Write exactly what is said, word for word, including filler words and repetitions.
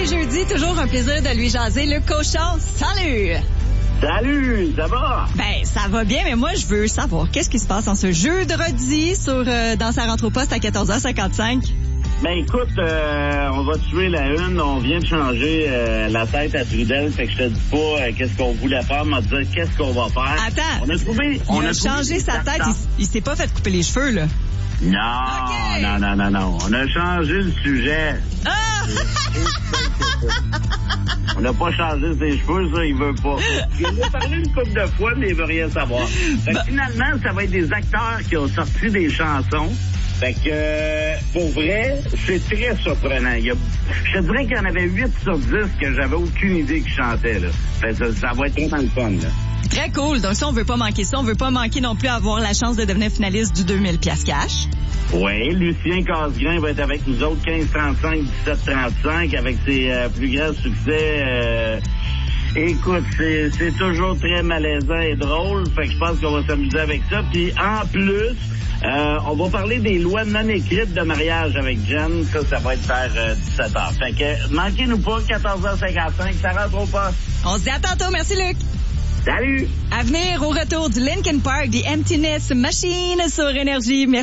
les jeudis, toujours un plaisir de lui jaser. Luc Cochon, salut! Salut, ça va? Ben, ça va bien, mais moi, je veux savoir qu'est-ce qui se passe en ce jeudi sur euh, dans sa rentre au poste à quatorze heures cinquante-cinq. Ben écoute, euh, on va tuer la une. On vient de changer euh, la tête à Trudel, fait que je te dis pas euh, qu'est-ce qu'on voulait faire, on va te dire qu'est-ce qu'on va faire. Attends, on a trouvé, on on a, a changé sa tête, il, il s'est pas fait couper les cheveux, là. Non, okay. non, non, non, non. On a changé le sujet. Ah! On n'a pas changé ses cheveux, ça, il veut pas. Il en a parlé une couple de fois, mais il veut rien savoir. Fait que finalement, ça va être des acteurs qui ont sorti des chansons. Fait que, euh, pour vrai, c'est très surprenant. Il y a, je te dirais qu'il y en avait huit sur dix que j'avais aucune idée qu'ils chantaient, là. Fait que ça, ça va être vraiment le fun, là. Très cool. Donc ça, on veut pas manquer ça. On veut pas manquer non plus avoir la chance de devenir finaliste du deux mille piastres cash. Oui, Lucien Casgrain va être avec nous autres quinze trente-cinq, dix-sept trente-cinq avec ses euh, plus grands succès. Euh, écoute, c'est, c'est toujours très malaisant et drôle. Fait que je pense qu'on va s'amuser avec ça. Puis en plus, euh, on va parler des lois non écrites de mariage avec Jen. Ça, ça va être vers euh, dix-sept heures. Fait que manquez-nous pas, quatorze heures cinquante-cinq, ça rentre au poste. On se dit à tantôt. Merci, Luc. Salut! À venir, au retour du Linkin Park, The Emptiness Machine sur Énergie. Merci.